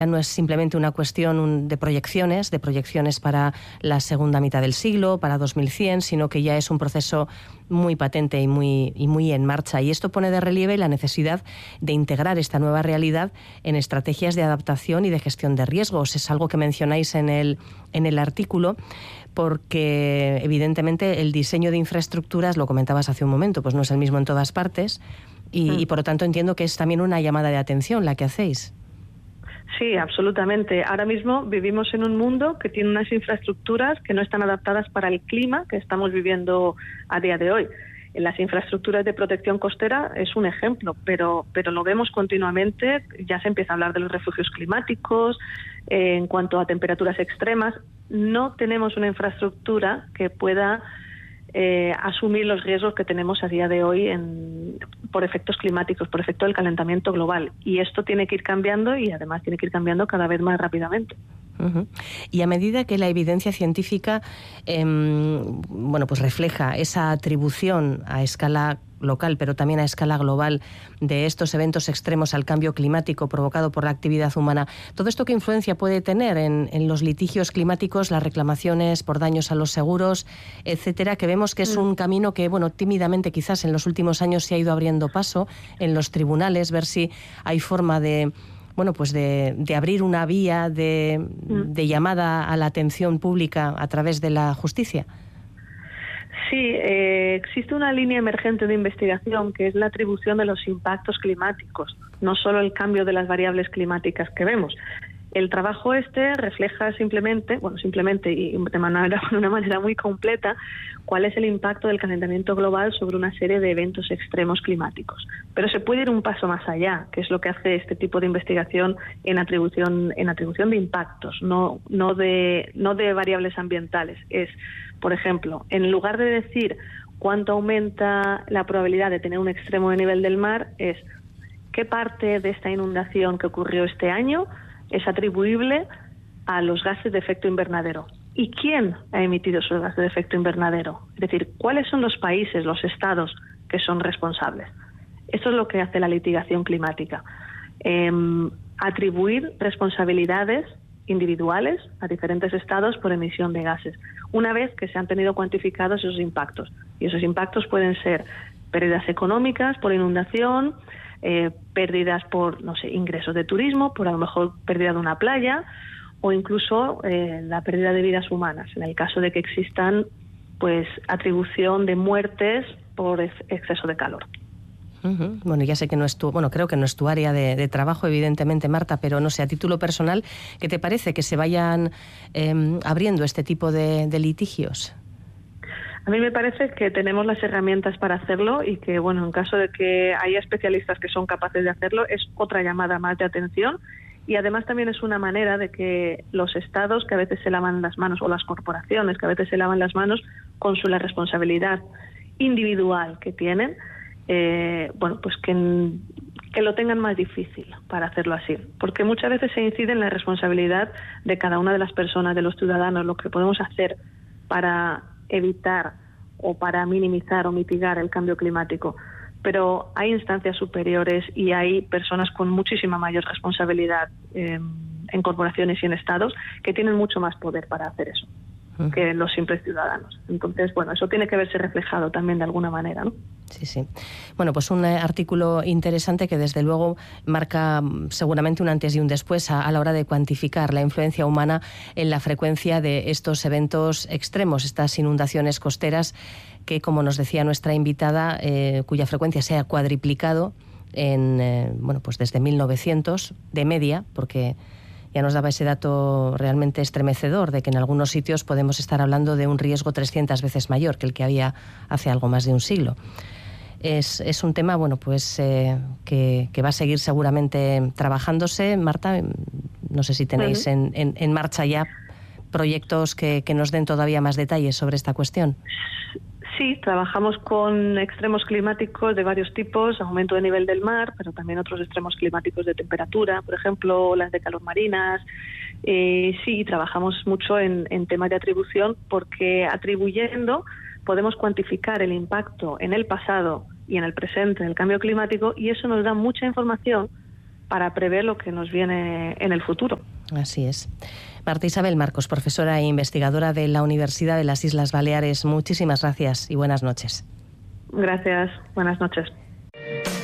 no es simplemente una cuestión de proyecciones para la segunda mitad del siglo, para 2100, sino que ya es un proceso muy patente y muy en marcha. Y esto pone de relieve la necesidad de integrar esta nueva realidad en estrategias de adaptación y de gestión de riesgos. Es algo que mencionáis en el artículo, porque evidentemente el diseño de infraestructuras, lo comentabas hace un momento, pues no es el mismo en todas partes y por lo tanto entiendo que es también una llamada de atención la que hacéis. Sí, absolutamente. Ahora mismo vivimos en un mundo que tiene unas infraestructuras que no están adaptadas para el clima que estamos viviendo a día de hoy. En las infraestructuras de protección costera es un ejemplo, pero lo vemos continuamente. Ya se empieza a hablar de los refugios climáticos. En cuanto a temperaturas extremas, no tenemos una infraestructura que pueda asumir los riesgos que tenemos a día de hoy por efectos climáticos, por efecto del calentamiento global. Y esto tiene que ir cambiando y además tiene que ir cambiando cada vez más rápidamente. Uh-huh. Y a medida que la evidencia científica pues refleja esa atribución a escala local, pero también a escala global, de estos eventos extremos al cambio climático provocado por la actividad humana, ¿todo esto qué influencia puede tener en los litigios climáticos, las reclamaciones por daños a los seguros, etcétera? Que vemos que es un camino que, tímidamente quizás en los últimos años se ha ido abriendo paso en los tribunales, ver si hay forma de abrir una vía de llamada a la atención pública a través de la justicia. Sí, existe una línea emergente de investigación que es la atribución de los impactos climáticos, no solo el cambio de las variables climáticas que vemos. El trabajo refleja simplemente y de una manera muy completa, cuál es el impacto del calentamiento global sobre una serie de eventos extremos climáticos. Pero se puede ir un paso más allá, que es lo que hace este tipo de investigación en atribución de impactos, no de variables ambientales. Es, por ejemplo, en lugar de decir cuánto aumenta la probabilidad de tener un extremo de nivel del mar, es qué parte de esta inundación que ocurrió este año es atribuible a los gases de efecto invernadero. ¿Y quién ha emitido esos gases de efecto invernadero? Es decir, ¿cuáles son los países, los estados que son responsables? Eso es lo que hace la litigación climática. Atribuir responsabilidades individuales a diferentes estados por emisión de gases, una vez que se han tenido cuantificados esos impactos. Y esos impactos pueden ser pérdidas económicas por inundación, pérdidas por, ingresos de turismo, por a lo mejor pérdida de una playa, o incluso la pérdida de vidas humanas, en el caso de que existan atribución de muertes por exceso de calor. Uh-huh. Bueno, ya sé que creo que no es tu área de trabajo, evidentemente, Marta, pero no sé, a título personal, ¿qué te parece que se vayan abriendo este tipo de litigios? A mí me parece que tenemos las herramientas para hacerlo y que, en caso de que haya especialistas que son capaces de hacerlo, es otra llamada más de atención. Y además también es una manera de que los estados que a veces se lavan las manos, o las corporaciones que a veces se lavan las manos con la responsabilidad individual que tienen, que lo tengan más difícil para hacerlo así. Porque muchas veces se incide en la responsabilidad de cada una de las personas, de los ciudadanos, lo que podemos hacer para evitar o para minimizar o mitigar el cambio climático. Pero hay instancias superiores y hay personas con muchísima mayor responsabilidad en corporaciones y en estados que tienen mucho más poder para hacer eso que los simples ciudadanos. Entonces, eso tiene que verse reflejado también de alguna manera, ¿no? Sí, sí. Bueno, pues un artículo interesante que desde luego marca seguramente un antes y un después a la hora de cuantificar la influencia humana en la frecuencia de estos eventos extremos, estas inundaciones costeras que, como nos decía nuestra invitada, cuya frecuencia se ha cuadriplicado desde 1900 de media, porque ya nos daba ese dato realmente estremecedor de que en algunos sitios podemos estar hablando de un riesgo 300 veces mayor que el que había hace algo más de un siglo. Es un tema que va a seguir seguramente trabajándose. Marta, no sé si tenéis en marcha ya proyectos que nos den todavía más detalles sobre esta cuestión. Sí, trabajamos con extremos climáticos de varios tipos, aumento de nivel del mar, pero también otros extremos climáticos de temperatura, por ejemplo, las de calor marinas. Sí, trabajamos mucho en temas de atribución, porque atribuyendo podemos cuantificar el impacto en el pasado y en el presente del cambio climático, y eso nos da mucha información para prever lo que nos viene en el futuro. Así es. Marta Isabel Marcos, profesora e investigadora de la Universidad de las Islas Baleares, muchísimas gracias y buenas noches. Gracias, buenas noches.